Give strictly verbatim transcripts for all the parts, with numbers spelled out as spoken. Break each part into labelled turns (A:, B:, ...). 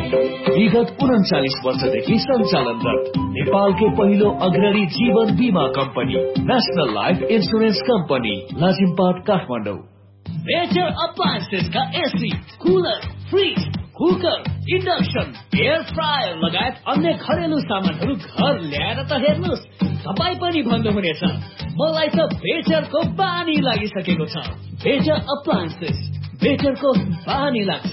A: विगत उन्चालिस वर्षदेखि सञ्चालनरत नेपालकै पहिलो अग्रणी जीवन बीमा company national life insurance company Lazimpat Kathmandu. Major अप्लायन्सेसका AC, cooler, fridge, cooker, induction, air fryer लगायत अन्य घरेलु सामानहरू घर ल्याएर त हेर्नुहोस्, तपाईँ पनि भन्नुहुनेछ मलाई त बेचरको बानी लागिसकेको छ। बेचर अप्लायन्सेस, बेचरको बानी लाग्छ।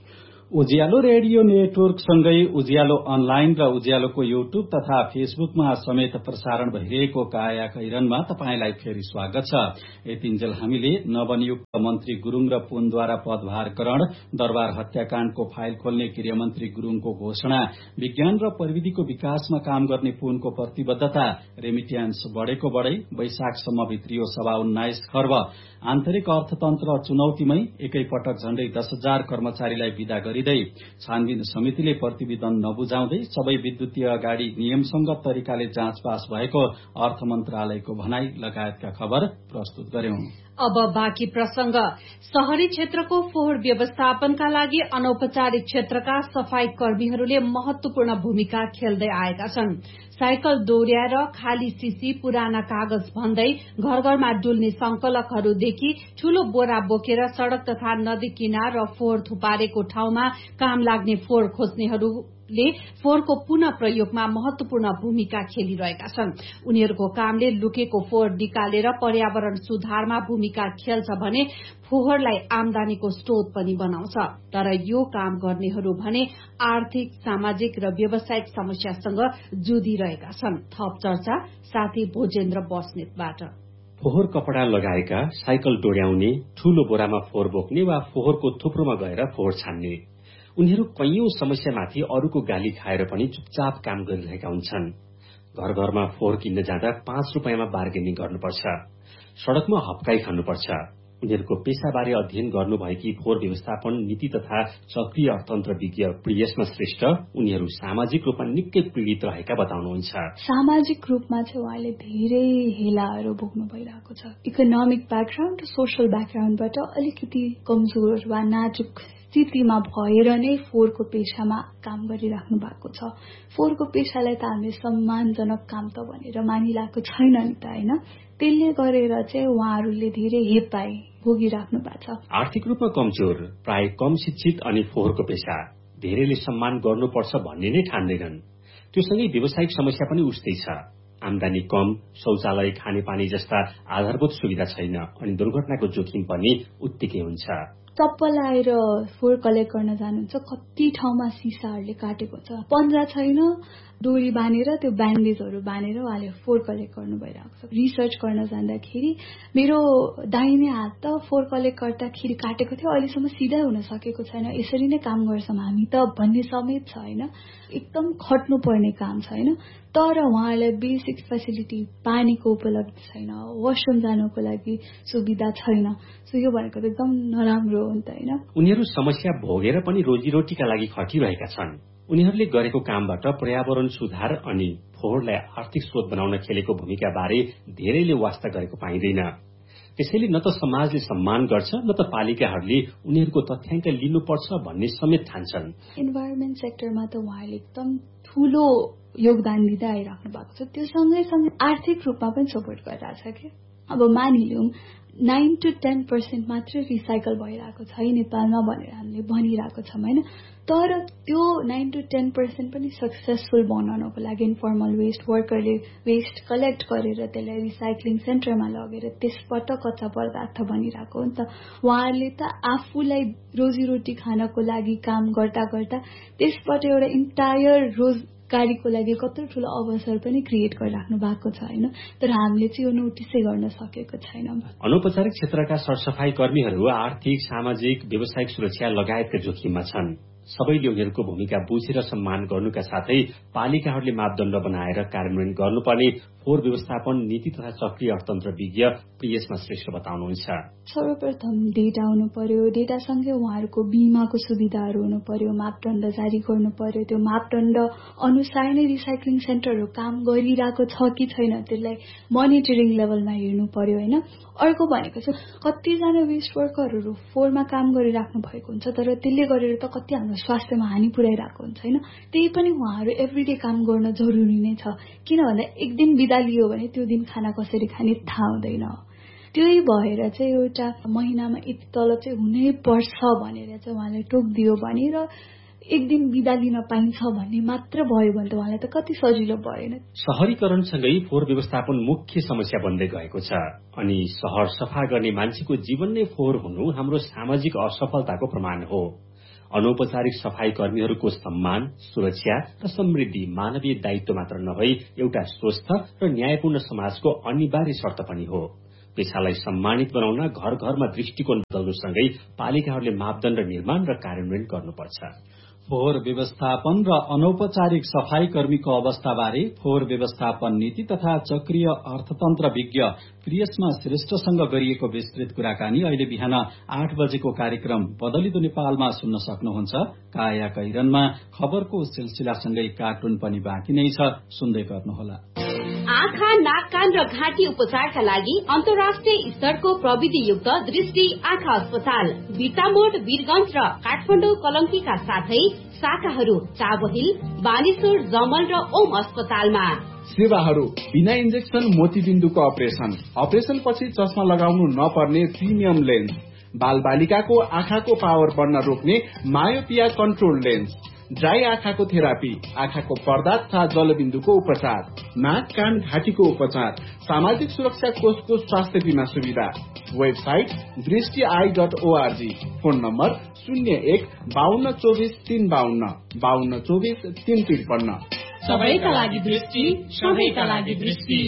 B: उज्यालो रेडियो नेटवर्क सँगै उज्यालो अनलाइन र उज्यालोको युट्युब तथा फेसबुकमा समेत प्रसारण भइरहेको काया कैरनमा तपाईंलाई फेरि स्वागत छ। यतिन्जेल हामीले नवनियुक्त मन्त्री गुरुङ र पुनद्वारा पदभारकरण, दरबार हत्याकाण्डको फाइल खोल्ने गृहमन्त्री गुरुङको घोषणा, विज्ञान र प्रविधिको विकासमा काम गर्ने पुनको प्रतिबद्धता, रेमिट्यान्स बढेको बढै, वैशाखसम्म भित्रियो सवा उन्नाइस खर्ब, आन्तरिक अर्थतन्त्र चुनौतीमै एकैपटक झण्डै दस हजार कर्मचारीलाई विदा गरिँदै, छानबिन समितिले प्रतिवेदन नबुझाउँदै सबै विद्युतीय गाड़ी नियमसंगत तरिकाले जाँचपास भएको अर्थ मन्त्रालयको भनाई लगायतका खबर प्रस्तुत गर्यौं।
C: अब बाँकी प्रसंग। शहरी क्षेत्रको फोहोर व्यवस्थापनका लागि अनौपचारिक क्षेत्रका सफाई कर्मीहरूले महत्वपूर्ण भूमिका खेल्दै आएका छन्। साइकल डोर्याएर, खाली सिसी, पुराना कागज भन्दै घर घरमा डुल्ने संकलकहरूदेखि ठूलो बोरा बोकेर सड़क तथा नदी किनार र फोहोर थुपारेको ठाउँमा काम लाग्ने फोहोर खोज्नेहरू ले फोहोरको पुनः प्रयोगमा महत्वपूर्ण भूमिका खेलिरहेका छन्। उनीहरूको कामले लुकेको फोहोर निकालेर पर्यावरण सुधारमा भूमिका खेल्छ भने फोहोरलाई आमदानीको स्रोत पनि बनाउँछ। तर यो काम गर्नेहरू भने आर्थिक, सामाजिक र व्यावसायिक समस्यासँग जुधिरहेका छन्। थप चर्चा साथी भोजेन्द्र बस्नेतबाट।
D: फोहोर कपडा लगाएका, साइकल डोर्याउने, ठूलो बोरामा फोहोर बोक्ने वा फोहोरको थुप्रोमा गएर फोहोर छान्ने, उनीहरू कैयौं समस्यामाथि अरूको गाली खाएर पनि चुपचाप काम गरिरहेका हुन्छन्। घर घरमा फोहोर किन्न जाँदा पाँच रुपियाँमा बार्गेनिङ गर्नुपर्छ, सड़कमा हप्काई खानुपर्छ। उनीहरूको पेशाबारे अध्ययन गर्नुभएकी फोहोर व्यवस्थापन नीति तथा सक्रिय अर्थतन्त्र विज्ञ प्रियस्मा श्रेष्ठ उनीहरू सामाजिक रूपमा निकै पीड़ित रहेका बताउनुहुन्छ।
E: सामाजिक रूपमा चाहिँ उहाँले धेरै हेलाहरू भोग्नु भइरहेको छ। इकोनोमिक ब्याकग्राउन्ड र सोशल ब्याकग्राउन्डबाट अलिकति कमजोर वा नाजुक स्थितिमा भएर नै फोहोरको पेशामा काम गरिराख्नु भएको छ। फोहोरको पेशालाई त हामीले सम्मानजनक काम त भनेर मानिरहेको छैन नि त, होइन? त्यसले गरेर चाहिँ उहाँहरूले धेरै हेपाई भोगिराख्नु भएको छ।
D: आर्थिक रूपमा कमजोर, प्राय कम शिक्षित अनि फोहोरको पेशा धेरैले सम्मान गर्नुपर्छ भन्ने नै ठान्दैनन्। त्योसँगै व्यावसायिक समस्या पनि उस्तै छ। आमदानी कम, शौचालय, खानेपानी जस्ता आधारभूत सुविधा छैन अनि दुर्घटनाको जोखिम पनि उत्तिकै हुन्छ।
E: चप्पल आएर फोहोर कलेक्ट गर्न जानुहुन्छ, कति ठाउँमा सिसाहरूले काटेको छ, पन्जा छैन, डोरी बाँधेर त्यो ब्यान्डेजहरू बाँधेर उहाँले फोहोर कलेक्ट गर्नु भइरहेको छ। रिसर्च गर्न जाँदाखेरि मेरो दाहिने हात त फोहोर कलेक्ट गर्दाखेरि काटेको थियो, अहिलेसम्म सिधै हुन सकेको छैन, यसरी नै काम गर्छौँ हामी त भन्ने समेत छ, होइन? एकदम खट्नु पर्ने काम छ, होइन? तर उहाँलाई बेसिक फेसिलिटी, पानीको उपलब्ध छैन, वासरुम जानको लागि सुविधा छैन। सो यो भनेको त एकदम नराम्रो हो नि त, होइन?
D: उनीहरू समस्या भोगेर पनि रोजीरोटीका लागि खटिरहेका छन्। उनीहरूले गरेको कामबाट पर्यावरण सुधार अनि फोहोरलाई आर्थिक स्रोत बनाउन खेलेको भूमिका बारे धेरैले वास्ता गरेको पाइँदैन। त्यसैले न त समाजले सम्मान गर्छ, न त पालिकाहरूले उनीहरूको तथ्याङ्क लिनुपर्छ भन्ने समेत ठान्छन्।
E: इन्भाइरोमेन्ट सेक्टरमा त उहाँले एकदम ठूलो योगदान दिँदै आइराख्नु भएको छ। त्यो सँगैसँगै आर्थिक रूपमा पनि सपोर्ट गरिरहेछ कि। अब मानिलिउँ नाइन टू टेन पर्सेन्ट मात्रै रिसाइकल भइरहेको छ है नेपालमा भनेर हामीले भनिरहेको छौँ, होइन? तर त्यो नाइन टू टेन पर्सेन्ट पनि सक्सेसफुल बनाउनको लागि इन्फर्मल वेस्ट वर्करले वेस्ट कलेक्ट गरेर त्यसलाई रिसाइक्लिङ सेन्टरमा लगेर त्यसबाट कच्चा पदार्थ बनिरहेको हो नि त। उहाँहरूले त आफूलाई रोजीरोटी खानको लागि काम गर्दा गर्दा त्यसबाट एउटा इन्टायर रोज गाडीको लागि कत्रो ठूलो अवसर पनि क्रिएट गरिराख्नु भएको छ, होइन? तर हामीले चाहिँ यो नोटिसै गर्न सकेको छैनौँ।
D: अनौपचारिक क्षेत्रका सरसफाई कर्मीहरू आर्थिक, सामाजिक, व्यावसायिक सुरक्षा लगायतका जोखिममा छन्। सबैले उनीहरूको भूमिका बुझेर सम्मान गर्नुका साथै पालिकाहरूले मापदण्ड बनाएर कार्यान्वयन गर्नुपर्ने फोहोर व्यवस्थापन नीति तथा सक्रिय अर्थतन्त्र विज्ञ प्रियस्मा श्रेष्ठ बताउनुहुन्छ।
E: सर्वप्रथम डेटा हुनु पर्यो, डेटासँगै उहाँहरूको बीमाको सुविधाहरू हुनु पर्यो, मापदण्ड जारी गर्नु पर्यो, त्यो मापदण्ड अनुसार नै रिसाइक्लिङ सेन्टरहरू काम गरिरहेको छ कि छैन त्यसलाई मोनिटरिङ लेभलमा हेर्नु पर्यो, होइन? अर्को भनेको चाहिँ कतिजना वेस्ट वर्करहरू फोहोरमा काम गरिराख्नु भएको हुन्छ तर त्यसले गरेर त कति हाम्रो स्वास्थ्यमा हानि पुर्याइरहेको हुन्छ होइन। त्यही पनि उहाँहरू एभ्रिडे काम गर्न जरुरी नै छ, किन भन्दा एक दिन बिदा लियो भने त्यो दिन खाना कसरी खाने थाहा हुँदैन। त्यही भएर चाहिँ एउटा महिनामा यति तलब चाहिँ हुनै पर्छ भनेर चाहिँ उहाँले टोकिदियो भने र एक दिन बिदा लिन पाइन्छ भन्ने मात्र भयो भने त उहाँलाई त कति सजिलो भएन।
D: शहरीकरणसँगै फोहोर व्यवस्थापन मुख्य समस्या बन्दै गएको छ अनि शहर सफा गर्ने मान्छेको जीवन नै फोहोर हुनु हाम्रो सामाजिक असफलताको प्रमाण हो। अनौपचारिक सफाई कर्मीहरूको सम्मान, सुरक्षा र समृद्धि मानवीय दायित्व मात्र नभई एउटा स्वस्थ र न्यायपूर्ण समाजको अनिवार्य शर्त पनि हो। पेशालाई सम्मानित बनाउन घर घरमा दृष्टिकोण बदल्नुसँगै पालिकाहरूले मापदण्ड निर्माण र कार्यान्वयन गर्नुपर्छ।
B: फोहोर व्यवस्थापन र अनौपचारिक सफाई कर्मीको अवस्थाबारे फोहोर व्यवस्थापन नीति तथा चक्रीय अर्थतन्त्र विज्ञ प्रियसमा श्रेष्ठसँग गरिएको विस्तृत कुराकानी अहिले बिहान आठ बजेको कार्यक्रम बदलिदो नेपालमा सुन्न सक्नुहुन्छ। काया कैरनमा खबरको सिलसिलासँगै कार्टुन पनि बाँकी नै छ, सुन्दै गर्नुहोला।
F: आँखा, नाक, कान र घाँटी उपचारका लागि अन्तर्राष्ट्रिय स्तरको प्रविधियुक्त दृष्टि आँखा अस्पताल बिर्तामोड, वीरगंज र काठमाडौँ कलंकीका साथै शाखाहरू चाबहिल, बानेश्वर, जमल र ओम अस्पतालमा।
G: सेवाहरू बिना इन्जेक्सन मोतीबिन्दुको अपरेसन, अपरेसन पछि चस्मा लगाउनु नपर्ने प्रिमियम लेन्स, बाल बालिकाको आँखाको पावर बढ्न रोक्ने मायोपिया कन्ट्रोल लेन्स, ड्राई आँखाको थेरापी, आँखाको पर्दा तथा जलबिन्दुको उपचार, नाक, कान, घाँटीको उपचार, सामाजिक सुरक्षा कोषको स्वास्थ्य बीमा सुविधा। वेबसाइट दृष्टि I dot ORG. Phone number शून्य एक बाहन्न चौबिस तीन बाहन्न बाहन्न चौबिस तीन त्रिपन्न।
F: सबैका लागि दृष्टि, सबैका लागि दृष्टि।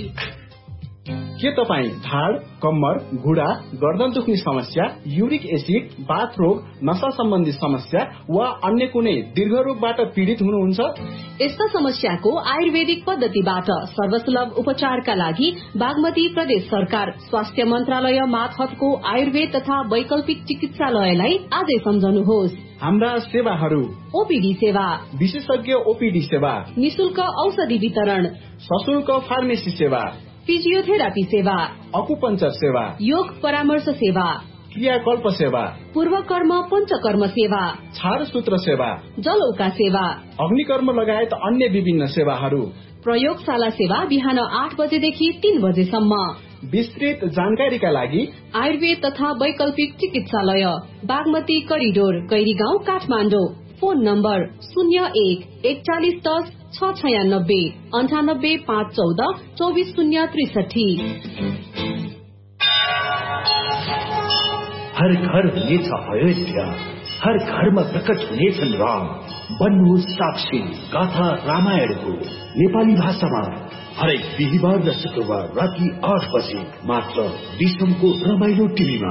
G: के तपाईँ ढाड, कम्मर, घुँडा, गर्दन दुख्ने समस्या, युरिक एसिड, बाथ रोग, नशा सम्बन्धी समस्या वा अन्य कुनै दीर्घ रोगबाट पीड़ित हुनुहुन्छ?
F: यस्ता समस्याको आयुर्वेदिक पद्धतिबाट सर्वसुलभ उपचारका लागि बागमती प्रदेश सरकार स्वास्थ्य मन्त्रालय मातहतको आयुर्वेद तथा वैकल्पिक चिकित्सालयलाई आजै सम्झनुहोस्।
G: हाम्रा सेवाहरू:
F: ओपीडी सेवा,
G: विशेषज्ञ ओपीडी सेवा,
F: निशुल्क औषधि वितरण,
G: सशुल्क फार्मेसी सेवा,
F: फिजियोथेरापी सेवा,
G: अकुपञ्चर सेवा,
F: योग परामर्श सेवा,
G: क्रियाकल्प सेवा,
F: पूर्वकर्म पञ्चकर्म सेवा,
G: छारसूत्र सेवा,
F: जलौका सेवा,
G: अग्निकर्म लगायत अन्य विभिन्न सेवाहरू।
F: प्रयोगशाला सेवा बिहान आठ बजेदेखि तीन बजेसम्म।
G: विस्तृत जानकारीका लागि
F: आयुर्वेद तथा वैकल्पिक चिकित्सालय Bagmati corridor, कैरीगाउँ, Kathmandu. Phone number शून्य एक एकचालिस दस छ छयानब्बे अन्ठानब्बे पाँच चौध चौबिस शून्य त्रिसठी।
A: हर घर हुनेछ अयोध्या, हर घरमा प्रकट हुनेछन् राम। बन्नुहोस् साक्षी गाथा रामायणको नेपाली भाषामा हरेक बिहिबार र शुक्रबार राति आठ बजे मात्र विश्वको रमाइलो टिभीमा।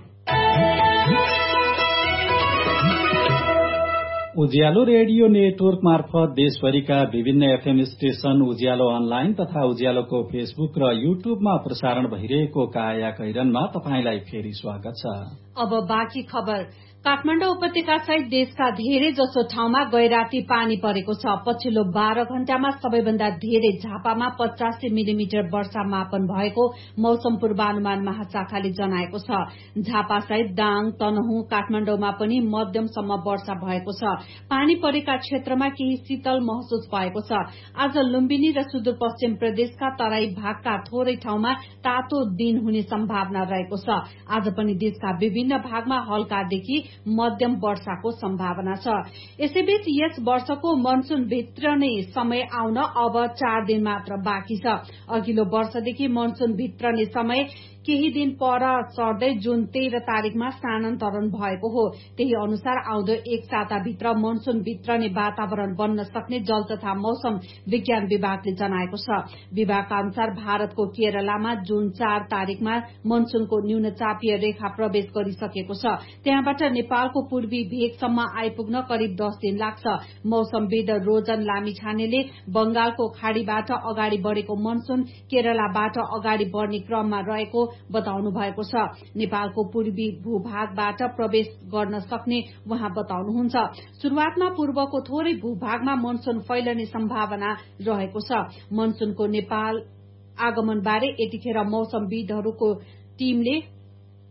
B: उज्यालो रेडियो नेटवर्क मार्फत देशभरिका विभिन्न एफएम स्टेशन, उज्यालो अनलाइन तथा उज्यालोको फेसबुक र युट्युबमा प्रसारण भइरहेको काया कैरनमा तपाईंलाई फेरि स्वागत छ।
C: अब बाँकी खबर। काठमाडौँ उपत्यका सहित देशका धेरै जसो ठाउँमा गैराती पानी परेको छ। पछिल्लो बाह्र घण्टामा सबैभन्दा धेरै झापामा पचासी मिलिमिटर वर्षा मापन भएको मौसम पूर्वानुमान महाशाखाले जनाएको छ। झापा सहित दाङ, तनहुँ, काठमाडौँमा पनि मध्यमसम्म वर्षा भएको छ। पानी परेका क्षेत्रमा केही शीतल महसुस भएको छ। आज लुम्बिनी र सुदूरपश्चिम प्रदेशका तराई भागका थोरै ठाउँमा तातो दिन हुने सम्भावना रहेको छ। आज पनि देशका विभिन्न भागमा हल्कादेखि मध्यम वर्षाको सम्भावना छ। यसैबीच यस वर्षको मनसून भित्रने समय आउन अब चार दिन मात्र बाँकी छ। अघिल्लो वर्षदेखि मनसून भित्रने समय केही दिन पर सर्दै जुन तेह्र तारिकमा स्थानान्तरण भएको हो। त्यही अनुसार आउँदो एक साताभित्र मनसून भित्रने वातावरण बन्न सक्ने जल तथा मौसम विज्ञान विभागले जनाएको छ। विभागका अनुसार भारतको केरलामा जुन चार तारिकमा मनसूनको न्यूनचापीय रेखा प्रवेश गरिसकेको छ। त्यहाँबाट नेपालको पूर्वी भेगसम्म आइपुग्न करिब दस दिन लाग्छ। मौसमविद रोजन लामिछानेले बंगालको खाड़ीबाट अगाडि बढ़ेको मनसून केरलाबाट अगाडि बढ़ने क्रममा रहेको बताउनु भएको छ। नेपालको पूर्वी भूभागबाट प्रवेश गर्न सक्ने उहाँ बताउनुहुन्छ। शुरूआतमा पूर्वको थोरै भूभागमा मनसून फैलने सम्भावना रहेको छ। मनसूनको नेपाल आगमन बारे यतिखेर मौसमविदहरूको टीमले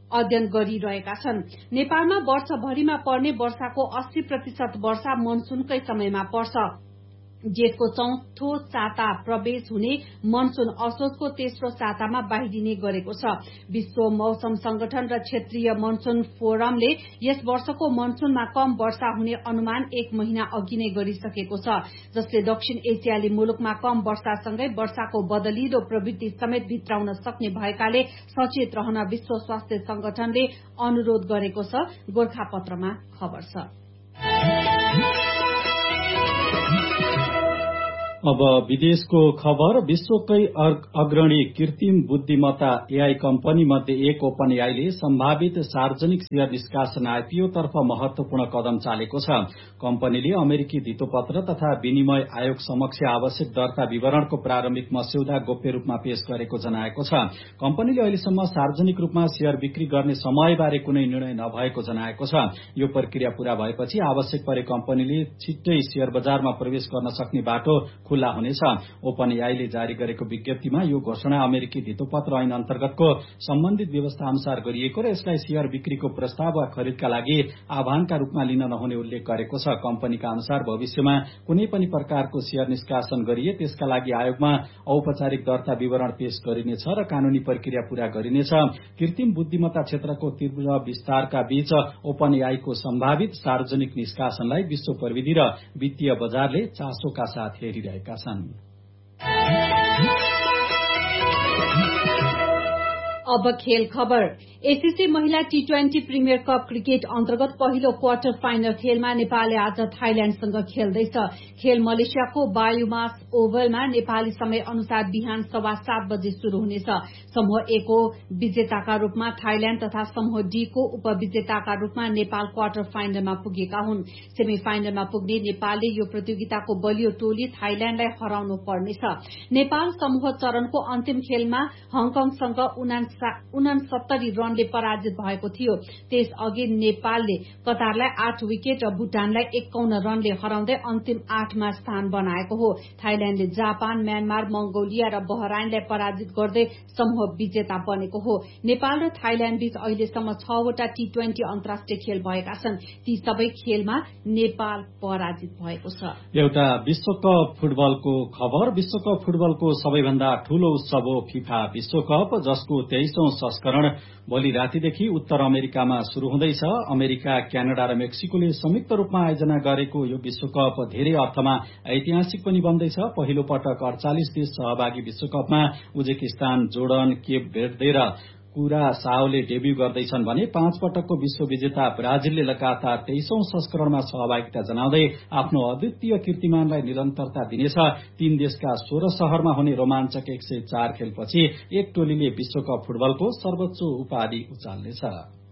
C: अध्ययन गरिरहेका छन्। नेपालमा वर्षभरिमा पर्ने वर्षाको अस्सी प्रतिशत वर्षा मनसूनकै समयमा पर्छ। जेठको चौथो साता प्रवेश हुने मनसून असोजको तेस्रो सातामा बाहिरिने गरेको छ। विश्व मौसम संगठन र क्षेत्रीय मनसून फोरमले यस वर्षको मनसूनमा कम वर्षा हुने अनुमान एक महिना अघि नै गरिसकेको छ, जसले दक्षिण एसियाली मुलुकमा कम वर्षासँगै वर्षाको बदलिदो प्रवृत्ति समेत भित्राउन सक्ने भएकाले सचेत रहन विश्व स्वास्थ्य संगठनले अनुरोध गरेको छ। गोरखापत्रमा खबर छ।
B: अब विदेशको खबर। विश्वकै अग्रणी कृत्रिम बुद्धिमत्ता एआई कम्पनी मध्ये एक ओपन एआईले सम्भावित सार्वजनिक शेयर निष्कासन आईपीओ तर्फ महत्वपूर्ण कदम चालेको छ। कम्पनीले अमेरिकी धितोपत्र तथा विनिमय आयोग समक्ष आवश्यक दर्ता विवरणको प्रारम्भिक मस्यौदा गोप्य रूपमा पेश गरेको जनाएको छ। कम्पनीले अहिलेसम्म सार्वजनिक रूपमा शेयर बिक्री गर्ने समयबारे कुनै निर्णय नभएको जनाएको छ। यो प्रक्रिया पूरा भएपछि आवश्यक परे कम्पनीले छिट्टै शेयर बजारमा प्रवेश गर्न सक्ने बाटो खुल्ला हुनेछ। ओपन एआईले जारी गरेको विज्ञप्तिमा यो घोषणा अमेरिकी धितोपत्र ऐन अन्तर्गतको सम्बन्धित व्यवस्था अनुसार गरिएको र यसलाई शेयर बिक्रीको प्रस्ताव वा खरिदका लागि आह्वानका रूपमा लिन नहुने उल्लेख गरेको छ। कम्पनीका अनुसार भविष्यमा कुनै पनि प्रकारको शेयर निष्कासन गरिए त्यसका लागि आयोगमा औपचारिक दर्ता विवरण पेश गरिनेछ र कानूनी प्रक्रिया पूरा गरिनेछ। कृत्रिम बुद्धिमत्ता क्षेत्रको तीव्र विस्तारका बीच ओपन एआईको सम्भावित सार्वजनिक निष्कासनलाई विश्व प्रविधि र वित्तीय बजारले चासोका साथ हेरिरहेका छन्।
C: अब खेल खबर। एसीसी महिला T twenty premier cup cricket अन्तर्गत पहिलो क्वार्टर फाइनल खेलमा नेपालले आज थाइल्याण्डसँग खेल्दैछ। खेल मलेसियाको बायोमास ओभलमा नेपाली समय अनुसार बिहान सवा सात बजे शुरू हुनेछ। समूह ए को विजेताका रूपमा थाइल्याण्ड तथा समूह डी को उपविजेताका रूपमा नेपाल क्वार्टर फाइनलमा पुगेका हुन्। सेमी फाइनलमा पुग्ने नेपालले यो प्रतियोगिताको बलियो टोली थाइल्याण्डलाई हराउनु पर्नेछ। नेपाल समूह चरणको अन्तिम खेलमा हङकङसँग उनासत्तरी रनले पराजित भएको थियो। त्यसअघि नेपालले कतारलाई आठ विकेट र भूटानलाई एकाउन्न रनले हराउँदै अन्तिम आठमा स्थान बनाएको हो। थाइल्याण्डले जापान, म्यानमार, मंगोलिया र बहराइनलाई पराजित गर्दै समूह विजेता बनेको हो। नेपाल र थाइल्याण्ड बीच अहिलेसम्म छवटा टी ट्वेन्टी अन्तर्राष्ट्रिय खेल भएका छन्। ती सबै खेलमा नेपाल पराजित भएको छ।
B: एउटा विश्वकप फुटबलको खबर। विश्वकप फुटबलको सबैभन्दा ठूलो उत्सव हो फिफा विश्वकप, जसको तेइसौं संस्करण भोलि रातिदेखि उत्तर अमेरिकामा शुरू हुँदैछ। अमेरिका, क्यानाडा र मेक्सिकोले संयुक्त रूपमा आयोजना गरेको यो विश्वकप धेरै अर्थमा ऐतिहासिक पनि बन्दैछ। पहिलो पटक अडचालिस देश सहभागी विश्वकपमा उज्बेकिस्तान, जोर्डन, केप भेर्दे र कुरासाओले डेब्यू गर्दैछन् भने पाँच पटकको विश्व विजेता ब्राजिलले लगातार तेइसौं संस्करणमा सहभागिता जनाउँदै आफ्नो अद्वितीय कीर्तिमानलाई निरन्तरता दिनेछ। तीन देशका सोह्र शहरमा हुने रोमाञ्चक एक सय चार खेलपछि एक टोलीले विश्वकप फुटबलको सर्वोच्च उपाधि उचाल्नेछ।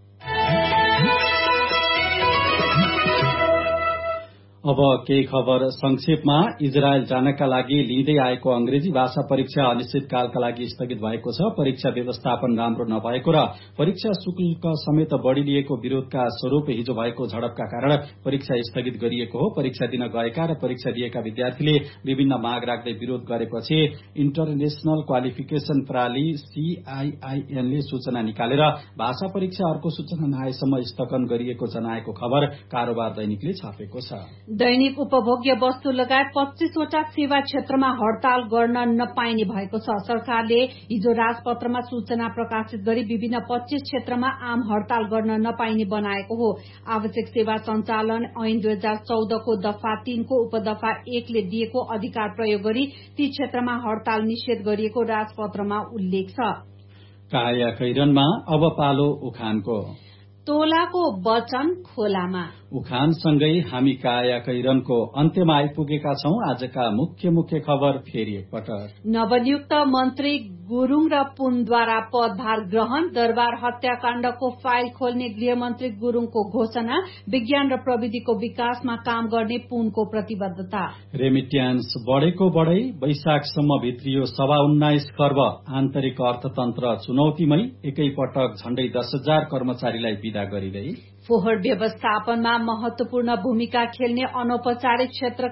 B: अब केही खबर संक्षेपमा। इजरायल जानका लागि लिँदै आएको अंग्रेजी भाषा परीक्षा अनिश्चितकालका लागि स्थगित भएको छ। परीक्षा व्यवस्थापन राम्रो नभएको र परीक्षा शुल्क समेत बढ़ी लिएको विरोधका स्वरूप हिजो भएको झडपका कारण परीक्षा स्थगित गरिएको हो। परीक्षा दिन गएका र परीक्षा दिएका विद्यार्थीले विभिन्न माग राख्दै विरोध गरेपछि इन्टरनेशनल क्वालिफिकेशन प्रणाली सीआईआईएनले सूचना निकालेर भाषा परीक्षा अर्को सूचना नआएसम्म स्थगन गरिएको जनाएको खबर कारोबार दैनिकले छापेको छ।
C: दैनिक उपभोग्य वस्तु लगायत पच्चीसवटा सेवा क्षेत्रमा हड़ताल गर्न नपाइने भएको छ। सरकारले हिजो राजपत्रमा सूचना प्रकाशित गरी विभिन्न पच्चीस क्षेत्रमा आम हड़ताल गर्न नपाइने बनाएको हो। आवश्यक सेवा सञ्चालन ऐन दुई हजार चौधको दफा तीनको उपदफा एकले दिएको अधिकार प्रयोग गरी ती क्षेत्रमा हड़ताल निषेध गरिएको राजपत्रमा उल्लेख छ।
B: काया खैरनमा अब पालो उखानको।
C: तोलाको वचन खोलामा।
B: उखानसँगै हामी काया कैरनको अन्त्यमा आइपुगेका छौं। आजका मुख्य मुख्य खबर फेरि एकपटक।
C: नवनियुक्त मन्त्री गुरूङ र पुनद्वारा पदभार ग्रहण। दरबार हत्याकाण्डको फाइल खोल्ने गृहमन्त्री गुरूङको घोषणा। विज्ञान र प्रविधिको विकासमा काम गर्ने पुनको प्रतिबद्धता।
B: रेमिट्यान्स बढ़ेको बढ़ै वैशाखसम्म भित्रियो सवा उन्नाइस खर्ब। आन्तरिक अर्थतन्त्र चुनौतीमै एकै पटक झण्डै दस हजार कर्मचारीलाई विदा गरिँदै।
C: फोहोर व्यवस्थापनमा महत्वपूर्ण भूमिका खेल्ने अनौपचारिक क्षेत्र